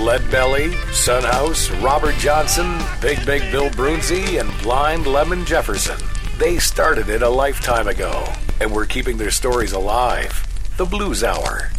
Leadbelly, Sunhouse, Robert Johnson, Big Bill Brunzi, and Blind Lemon Jefferson. They started it a lifetime ago, and we're keeping their stories alive. The Blues Hour.